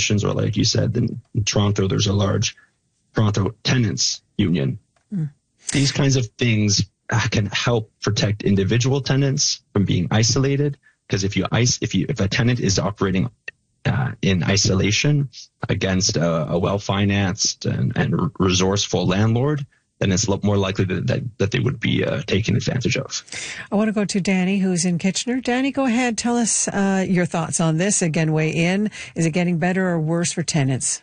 associations, or like you said, in Toronto, there's a large Toronto Tenants Union. These kinds of things can help protect individual tenants from being isolated. Because if a tenant is operating in isolation against a well-financed and resourceful landlord, then it's a lot more likely that they would be taken advantage of. I want to go to Danny, who's in Kitchener. Danny, go ahead. Tell us your thoughts on this. Again, weigh in. Is it getting better or worse for tenants?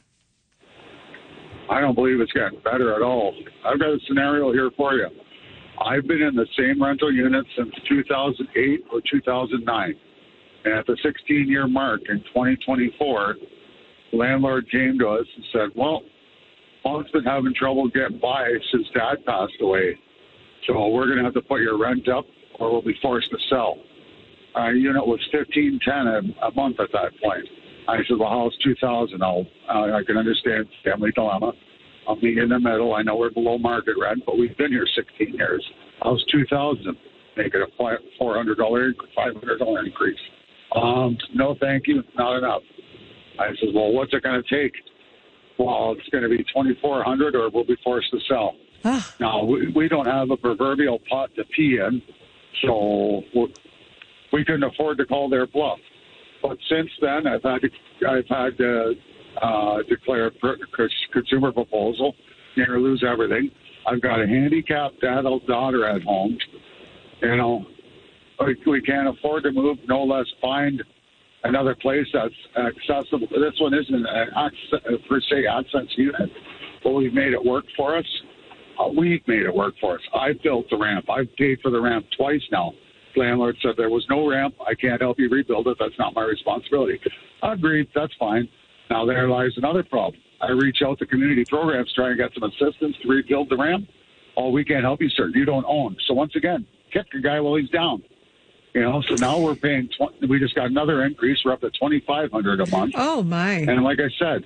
I don't believe it's getting better at all. I've got a scenario here for you. I've been in the same rental unit since 2008 or 2009. And at the 16-year mark in 2024, the landlord came to us and said, well, Mom's been having trouble getting by since Dad passed away. So we're going to have to put your rent up or we'll be forced to sell. Our unit was $1,510 a month at that point. I said, well, how's $2,000? I can understand family dilemma. I'll be in the middle. I know we're below market rent, but we've been here 16 years. How's $2,000? Make it a $400, $500 increase. No, thank you. Not enough. I said, well, what's it going to take? Well, it's going to be $2,400 or we'll be forced to sell. Now, we don't have a proverbial pot to pee in, so we couldn't afford to call their bluff. But since then, I've had to declare a consumer proposal, near lose everything. I've got a handicapped adult daughter at home. You know, we can't afford to move, no less find another place that's accessible. This one isn't per se access unit, but we've made it work for us. We've made it work for us. I built the ramp. I've paid for the ramp twice now. The landlord said there was no ramp. I can't help you rebuild it. That's not my responsibility. Agreed. That's fine. Now there lies another problem. I reach out to community programs trying to get some assistance to rebuild the ramp. Oh, we can't help you, sir. You don't own. So once again, kick the guy while he's down. You know, so now we're paying. We just got another increase. We're up to $2,500 a month. Oh my! And like I said,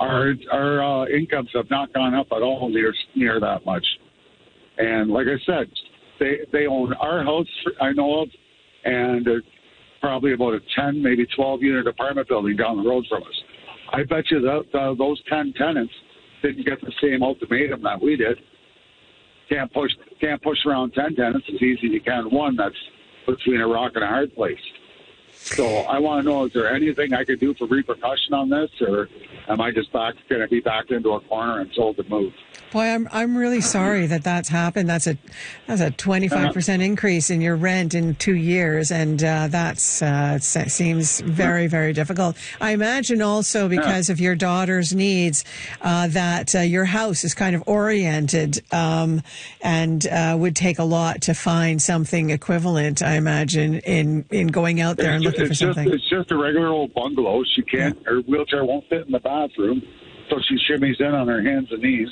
our incomes have not gone up at all near that much. And like I said, they own our house I know of, and probably about a 10, maybe 12 unit apartment building down the road from us. I bet you that those 10 tenants didn't get the same ultimatum that we did. Can't push around 10 tenants as easy as you can one that's between a rock and a hard place. So I want to know, is there anything I could do for repercussion on this, or am I just going to be backed into a corner and told to move? Boy, I'm really sorry that's happened. That's a 25% increase in your rent in 2 years, and seems very, very difficult. I imagine also because of your daughter's needs that your house is kind of oriented and would take a lot to find something equivalent. I imagine in going out there and looking for something. It's just a regular old bungalow. She can't. Her wheelchair won't fit in the bathroom, so she shimmies in on her hands and knees.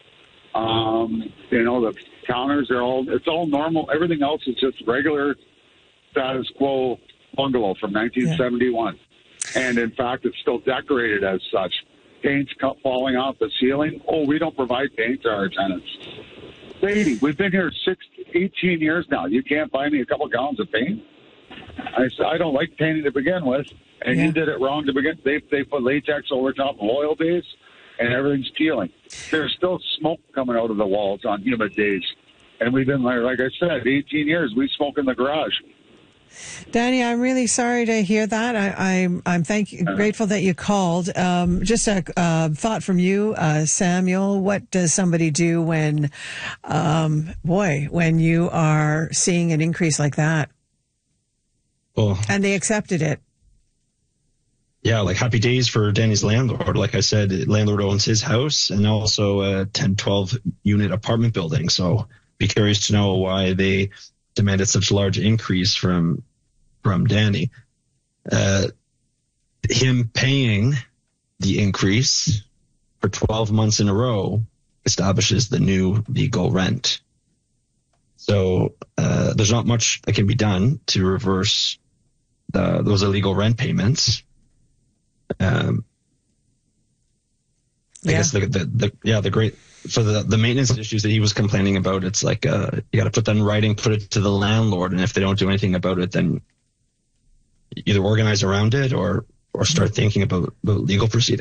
You know, the counters are it's all normal. Everything else is just regular status quo bungalow from 1971. Yeah. And in fact, it's still decorated as such. Paint's falling off the ceiling. Oh, we don't provide paint to our tenants. Lady, we've been here 18 years now. You can't buy me a couple gallons of paint? I said, I don't like painting to begin with, and you did it wrong to begin. They put latex over top of oil base, and everything's peeling. There's still smoke coming out of the walls on humid days. And we've been there, like I said, 18 years. We smoke in the garage. Danny, I'm really sorry to hear that. I'm grateful that you called. Just a thought from you, Samuel. What does somebody do when you are seeing an increase like that? Well, and they accepted it. Yeah, like happy days for Danny's landlord. Like I said, landlord owns his house and also a 10, 12 unit apartment building. So be curious to know why they demanded such a large increase from Danny. Him paying the increase for 12 months in a row establishes the new legal rent. So there's not much that can be done to reverse those illegal rent payments. I guess the great for the maintenance issues that he was complaining about. It's like you got to put that in writing, put it to the landlord, and if they don't do anything about it, then either organize around it or start thinking about legal proceedings.